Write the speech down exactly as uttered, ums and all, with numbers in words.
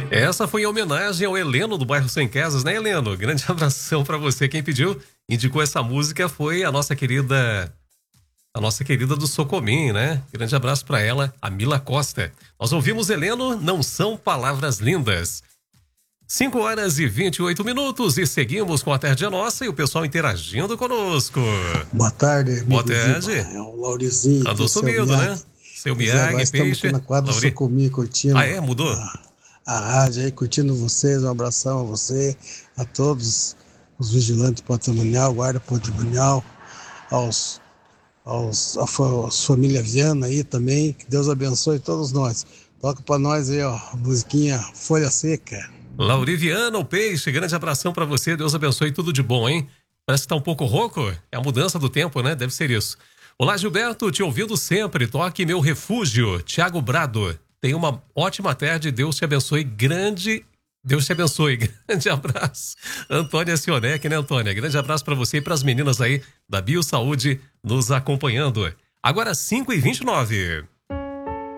Essa foi em homenagem ao Heleno do bairro Sem Casas, né, Heleno? Grande abração pra você. Quem pediu, indicou essa música foi a nossa querida, a nossa querida do Socomim, né? Grande abraço pra ela, a Mila Costa. Nós ouvimos Heleno, Não São Palavras Lindas. cinco horas e vinte e oito minutos e seguimos com a Tarde é Nossa e o pessoal interagindo conosco. Boa tarde, Boa tarde. É o Laurizinho. Andou sumido, né? Seu Miyagi, Estamos peixe. aqui na quadra do Lauri. Socomim, curtindo. Ah, é? Mudou? A, a rádio aí, curtindo vocês. Um abração a você, a todos os vigilantes patrimonial, guarda patrimonial, aos, aos, a, fa- as família Viana aí também. Que Deus abençoe todos nós. Toca pra nós aí, ó, a musiquinha Folha Seca. Lauriviana, o peixe, grande abração pra você, Deus abençoe, tudo de bom, hein? Parece que tá um pouco rouco, é a mudança do tempo, né? Deve ser isso. Olá, Gilberto, te ouvindo sempre, toque meu refúgio, Tiago Brado. Tenha uma ótima tarde, Deus te abençoe, grande, Deus te abençoe, grande abraço. Antônia Sionec, né, Antônia? Grande abraço pra você e pras meninas aí da Biosaúde nos acompanhando. Agora cinco e vinte e nove.